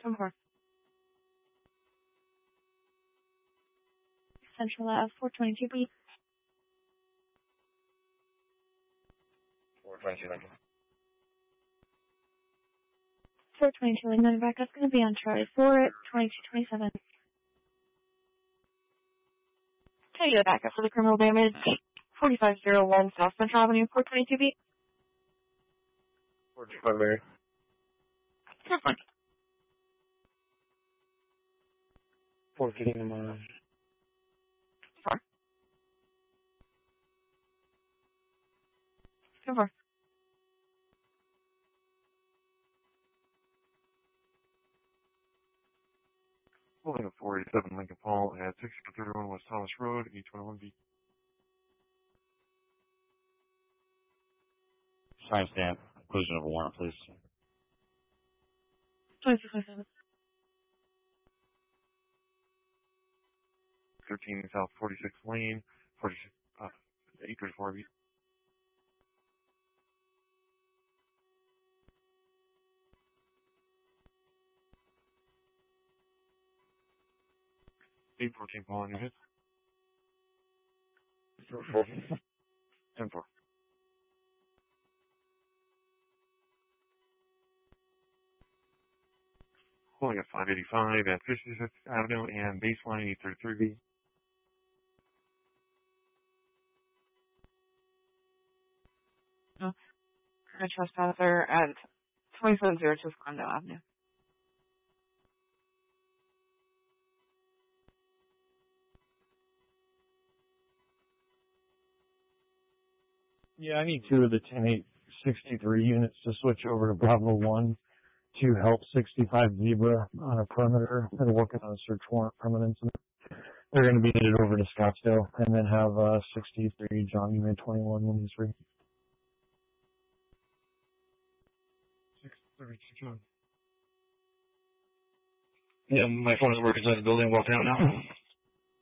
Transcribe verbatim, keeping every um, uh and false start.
ten four. Central Ave, four twenty-two B. four twenty-two, thank you. four twenty-two, Lane back. That's going to be on Charlie four at twenty-two twenty-seven. Can you go back up for the criminal damage? forty-five oh one South Central Avenue, four twenty-two B. four twenty-five, Larry. That's fine. four getting them on. Four. ten four. Pulling a four eighty-seven Lincoln Paul at sixty thirty-one West Thomas Road, E twenty-one B. Timestamp. Inclusion of a warrant, please. twenty-two twenty-seven. thirteen South forty-sixth Lane, forty-six, uh, eight thirty-four B. eight fourteen Paul on your hit. ten four. Pulling at five eighty-five at fifty-sixth Avenue and baseline eight thirty-three B. No. Current trespasser at twenty-seven oh two Glendale Avenue. Yeah, I need two of the ten eight sixty-three units to switch over to Bravo one to help sixty-five Zebra on a perimeter. They're working on a search warrant from an incident. They're going to be headed over to Scottsdale and then have uh, sixty-three John May twenty-one when he's free. six thirty-two John. Yeah, my phone is working inside the building. Walking out now.